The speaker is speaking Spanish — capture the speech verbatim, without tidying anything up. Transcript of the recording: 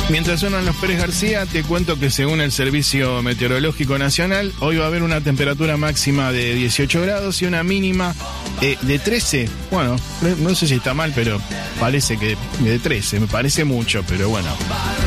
Mientras suenan los Pérez García, te cuento que según el Servicio Meteorológico Nacional, hoy va a haber una temperatura máxima de dieciocho grados y una mínima eh, de trece. Bueno, no sé si está mal, pero parece que de trece, me parece mucho, pero bueno.